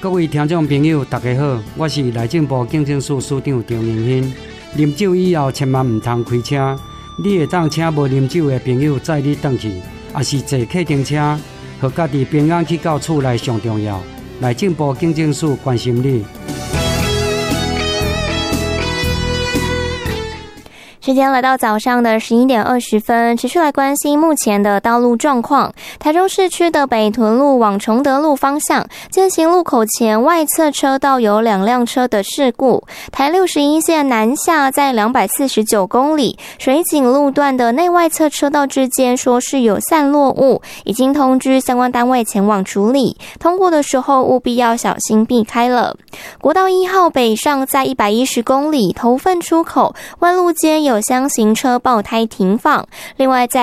各位听众朋友，大家好，我是内政部警政署署长张明兴。啉酒以后，千万唔通开车。你会当请无啉酒的朋友载你回去，也是坐客停车，和家己平安去到厝内上重要。内政部警政署关心你。 时间来到早上的11点20分，持续来关心目前的道路状况。台中市区的北屯路往崇德路方向，践行路口前外侧车道有2辆车的事故。台61线南下在249公里，水井路段的内外侧车道之间说是有散落物，已经通知相关单位前往处理，通过的时候务必要小心避开了。国道1号北上在110公里，头份出口弯路间有厢型车爆胎停放，另外在